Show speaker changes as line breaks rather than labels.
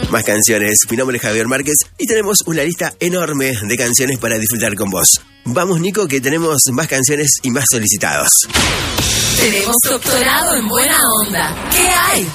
más canciones. Mi nombre es Javier Márquez y tenemos una lista enorme de canciones para disfrutar con vos. Vamos, Nico, que tenemos más canciones y más solicitados.
Tenemos doctorado en buena onda. ¿Qué hay?